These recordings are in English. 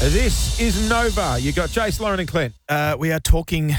This is Nova. You got Jace, Lauren and Clint. We are talking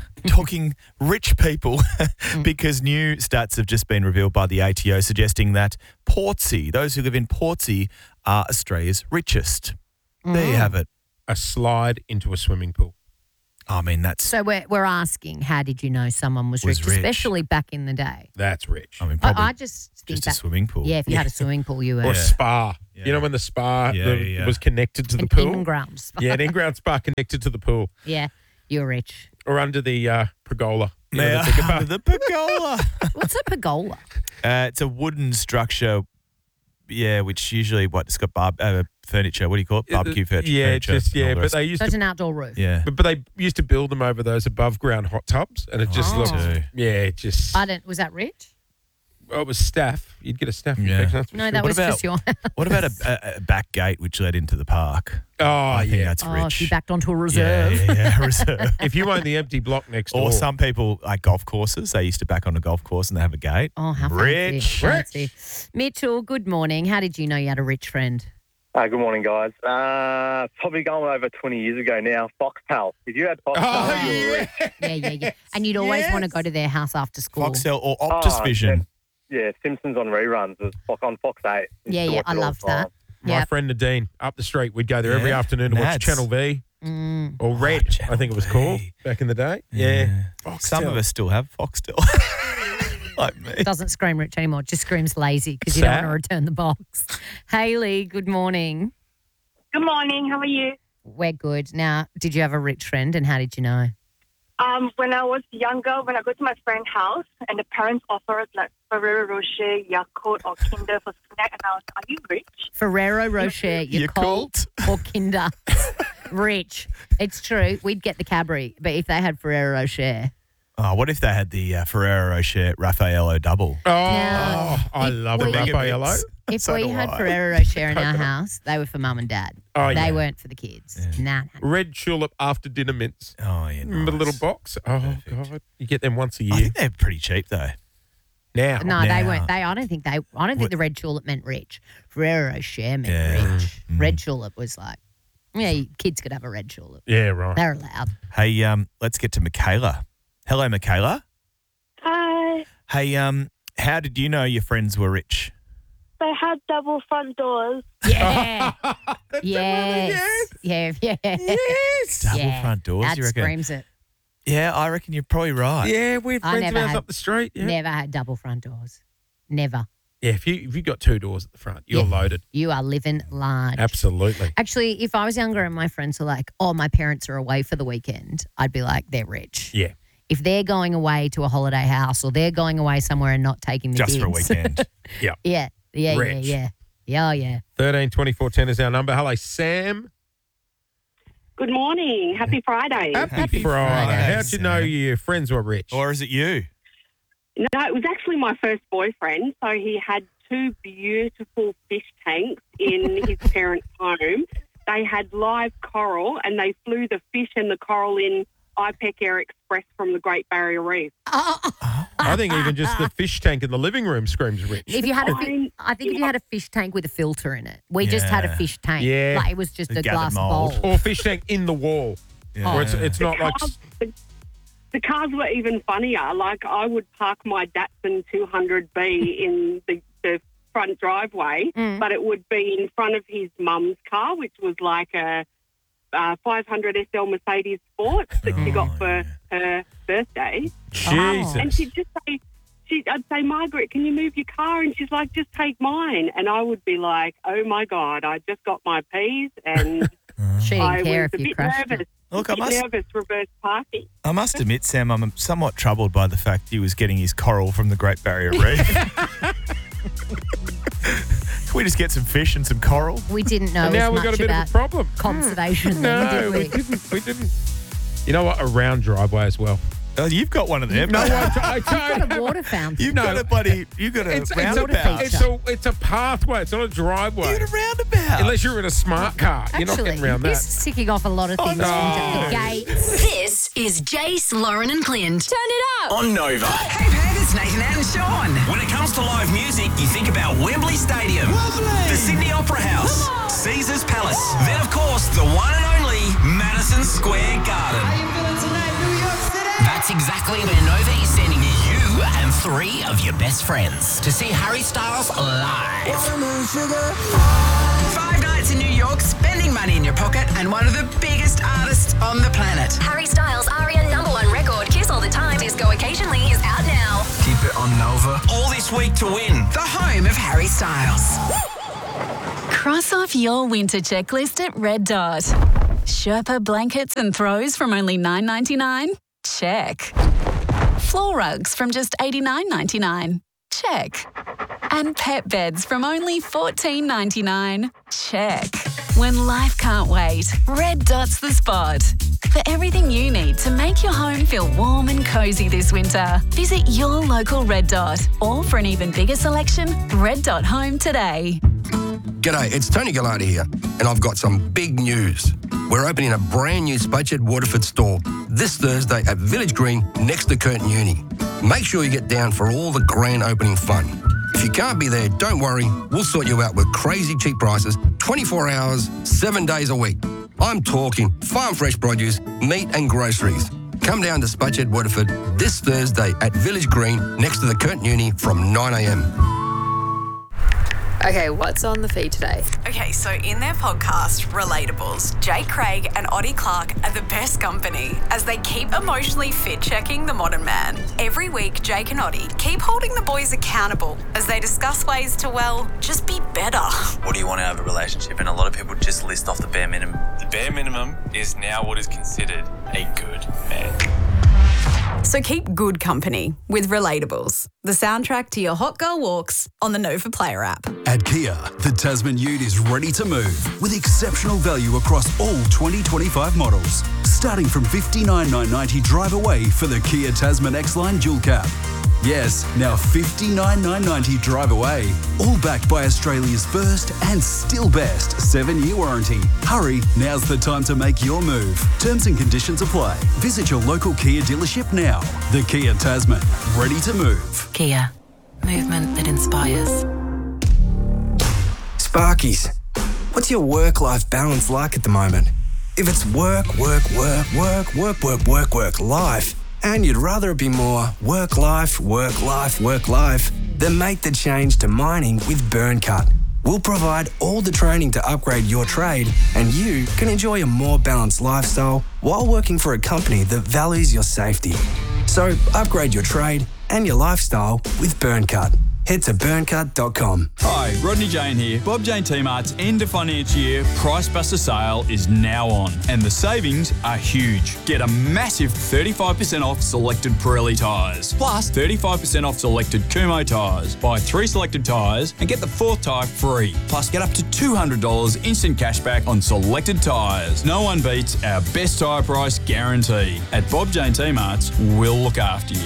rich people because new stats have just been revealed by the ATO suggesting that Portsea, those who live in Portsea, are Australia's richest. There you have it. A slide into a swimming pool. I mean, that's... So we're asking, how did you know someone was rich, especially back in the day? That's rich. I mean, probably I just think just a swimming pool. Yeah, if you had a swimming pool, you were. Or a spa. Yeah. You know when the spa Yeah. was connected to the An pool? in-ground spa. Yeah, an in-ground spa connected to the pool. Yeah, you're rich. Or under the pergola. You know, Yeah, the bigger part. the pergola. What's a pergola? It's a wooden structure, which usually, it's got furniture. What do you call it? Barbecue furniture. Yeah, furniture and all the but rest. they used So to... it's an outdoor roof. Yeah. But they used to build them over those above-ground hot tubs, and it just looked... too. Yeah, it just... Was that rich? Well, it was staph. You'd get a staph Yeah. infection, that's for No, sure. that was about- just your house. What about a back gate which led into the park? Oh, I think yeah. that's Oh, rich. she backed onto a reserve. Yeah, reserve. If you own the empty block next door... Or some people, like golf courses, they used to back on a golf course and they have a gate. Oh, how Rich. fancy. Mitchell, good morning. How did you know you had a rich friend? Good morning, guys. Probably going over 20 years ago now, Foxtel. If you had Foxtel, Oh, you were yeah. rich. Yeah. And you'd always want to go to their house after school. Foxtel or Optus Vision. Yeah, Simpsons on reruns. It was on Fox 8. Yeah, I loved that. My Yep. friend Nadine, up the street, we'd go there every Yeah. afternoon to watch Nads. Channel V Mm. or Red, Channel I think it was V. called back in the day. Yeah. Some of us still have Foxtel. Like me. Doesn't scream rich anymore. It just screams lazy because you don't Sad. want to return the box. Hayley, good morning. Good morning. How are you? We're good. Now, did you have a rich friend and how did you know? When I was younger, when I go to my friend's house and the parents offered like Ferrero Rocher, Yakult, or Kinder for snack, and I was, are you rich? Ferrero Rocher, Yakult, or Kinder. Rich. It's true. We'd get the Cadbury, but if they had Ferrero Rocher. Oh, what if they had the Ferrero Rocher Raffaello double? Oh, No. I If love a we- Raffaello. If So we do had I. Ferrero Rocher in our house, they were for mum and dad. Oh, They yeah. weren't for the kids. Nah. Red tulip after dinner mints. Oh, yeah. Remember the nice. little box? Oh, Perfect. God. You get them once a I year. think they're pretty cheap though. Now. No, they Now. weren't. I don't think the red tulip meant rich. Ferrero Rocher meant Yeah. rich. Mm. Red tulip was like, kids could have a red tulip. Yeah, right. They're allowed. Hey, let's get to Michaela. Hello, Michaela. Hi. Hey, how did you know your friends were rich? They had double front doors. Yeah. That's yes. Yeah. Yes. Double Yeah. front doors, That you reckon? screams it. Yeah, I reckon you're probably right. Yeah, we had I friends of never ours had- up the street. Yeah. Never had double front doors. Never. Yeah, if you got two doors at the front, you're Yeah. loaded. You are living large. Absolutely. Actually, if I was younger and my friends were like, oh, my parents are away for the weekend, I'd be like, they're rich. Yeah. If they're going away to a holiday house or they're going away somewhere and not taking the Just for a kids. weekend. Yeah. Rich. Yeah. Oh, yeah. 13 24 10 is our number. Hello, Sam. Good morning. Happy Friday. Happy Friday. Friday, How'd you know Sam. your friends were rich? Or is it you? No, it was actually my first boyfriend. So he had two beautiful fish tanks in his parents' home. They had live coral and they flew the fish and the coral in IPEC Air Express from the Great Barrier Reef. I think even just the fish tank in the living room screams rich. If you had I think if you had a fish tank with a filter in it, we just had a Yeah. fish tank. Yeah. Like it was just It a gathered glass mould. bowl. Or fish tank in the wall. Yeah. Or it's not like... The cars were even funnier. Like I would park my Datsun 200B in the front driveway, but it would be in front of his mum's car, which was like a 500 SL Mercedes Sport that she got for her birthday. Jesus. And she'd just say, I'd say, Margaret, can you move your car? And she's like, just take mine. And I would be like, oh my God, I just got my P's and She I didn't care was if a you bit crashed nervous. it. Look, I must Nervous reverse parking. admit, Sam, I'm somewhat troubled by the fact he was getting his coral from the Great Barrier Reef. Can we just get some fish and some coral? We didn't know And now as we've much got a bit about of a problem. conservation No, then, did we we? didn't. We didn't. You know what? A round driveway as well. Oh, you've got one of them. No, I You've got a water fountain. You've got a buddy. You've got a roundabout. It's a pathway. It's not a driveway. You're in a roundabout. Unless you're in a smart car. You're not Actually, getting around this that. is ticking off a lot of things. no. The gates. This is Jace, Lauren and Clint. Turn it up. On Nova. Hey, Peg, it's Nathan and Sean. When it comes to live music, you think about Wembley Stadium, the Sydney Opera House, Caesars Palace. Then, of course, the one and only Madison Square Garden. How you feeling tonight, New York City? That's exactly where Nova is sending you and 3 of your best friends to see Harry Styles live. 5 nights in New York, spending money in your pocket, and one of the biggest artists on the planet. Harry Styles' ARIA #1 record, Kiss All the Time, Disco Occasionally, is out now. Keep it on Nova. All this week to win. The home of Harry Styles. Cross off your winter checklist at Red Dot. Sherpa blankets and throws from only $9.99? Check. Floor rugs from just $89.99? Check. And pet beds from only $14.99? Check. When life can't wait, Red Dot's the spot. For everything you need to make your home feel warm and cozy this winter, visit your local Red Dot. Or for an even bigger selection, Red Dot Home today. G'day, it's Tony Gallardi here, and I've got some big news. We're opening a brand new Spudshed Waterford store this Thursday at Village Green next to Curtin Uni. Make sure you get down for all the grand opening fun. If you can't be there, don't worry, we'll sort you out with crazy cheap prices, 24 hours, 7 days a week. I'm talking farm fresh produce, meat and groceries. Come down to Spudshed Waterford this Thursday at Village Green next to the Curtin Uni from 9 a.m. Okay, what's on the feed today? Okay, so in their podcast, Relatables, Jake Craig and Oddie Clark are the best company as they keep emotionally fit-checking the modern man. Every week, Jake and Oddie keep holding the boys accountable as they discuss ways to, well, just be better. What do you want out of a relationship? And a lot of people just list off the bare minimum. The bare minimum is now what is considered a good man. So keep good company with Relatables, the soundtrack to your hot girl walks on the Nova Player app. At Kia, the Tasman Ute is ready to move with exceptional value across all 2025 models. Starting from $59,990 drive away for the Kia Tasman X-Line Dual Cab. Yes, now $59,990 drive away. All backed by Australia's first and still best 7-year warranty. Hurry, now's the time to make your move. Terms and conditions apply. Visit your local Kia dealership now. The Kia Tasman, ready to move. Kia, movement that inspires. Sparkies, what's your work-life balance like at the moment? If it's work, life, and you'd rather it be more work, life, then make the change to mining with BurnCut. We'll provide all the training to upgrade your trade, and you can enjoy a more balanced lifestyle while working for a company that values your safety. So upgrade your trade and your lifestyle with BurnCut. Head to burncut.com. Hi, Rodney Jane here. Bob Jane T-Mart's end of financial year Price Buster sale is now on, and the savings are huge. Get a massive 35% off selected Pirelli tyres, plus 35% off selected Kumho tyres. Buy 3 selected tyres and get the 4th tyre free. Plus get up to $200 instant cashback on selected tyres. No one beats our best tyre price guarantee. At Bob Jane T-Mart's, we'll look after you.